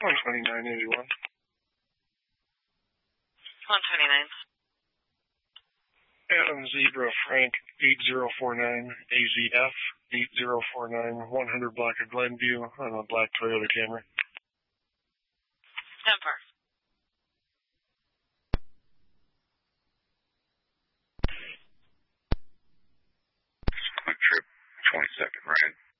129.81. 129. Adam Zebra Frank 8049 AZF 8049 100 block of Glenview on a black Toyota Camry. 10-4. Quick Trip 22nd, right?